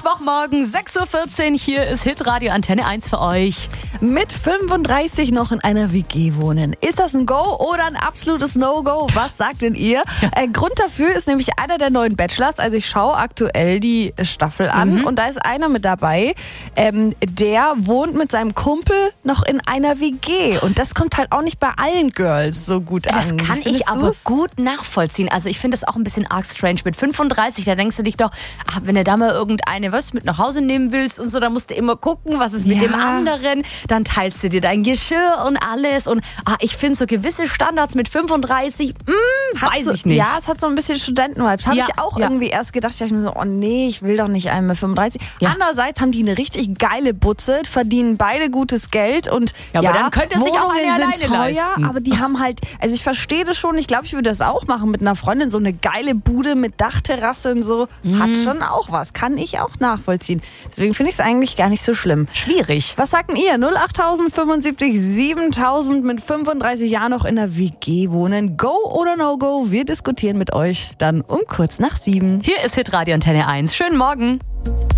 Mittwochmorgen, 6.14 Uhr. Hier ist Hitradio Antenne 1 für euch. Mit 35 noch in einer WG wohnen. Ist das ein Go oder ein absolutes No-Go? Was sagt denn ihr? Grund dafür ist nämlich einer der neuen Bachelors. Also ich schaue aktuell die Staffel an und da ist einer mit dabei, der wohnt mit seinem Kumpel noch in einer WG. Und das kommt halt auch nicht bei allen Girls so gut an. Das kann ich aber du's? gut nachvollziehen. Also ich finde das auch ein bisschen arg strange. Mit 35, da denkst du dich doch, wenn du da mal irgendeine was mit nach Hause nehmen willst und so, dann musst du immer gucken, was ist mit dem anderen. Dann teilst du dir dein Geschirr und alles. Und ich finde so gewisse Standards mit 35, weiß ich nicht. Ja, es hat so ein bisschen Studenten-Vibes. Habe ich auch irgendwie erst gedacht. Ich mir so, oh nee, ich will doch nicht einen mit 35. Ja. Andererseits haben die eine richtig geile Butze, verdienen beide gutes Geld und aber dann könnte es sich auch eine Wohnungen alleine sind teuer, leisten. aber die haben halt, also ich verstehe das schon, ich glaube, ich würde das auch machen mit einer Freundin, so eine geile Bude mit Dachterrasse und so, hat schon auch was, kann ich auch nachvollziehen. Deswegen finde ich es eigentlich gar nicht so schlimm. Schwierig. Was sagten ihr? 08075 7000 mit 35 Jahren noch in der WG wohnen. Go oder No Go? Wir diskutieren mit euch dann um kurz nach 7. Hier ist Hitradio Antenne 1. Schönen Morgen.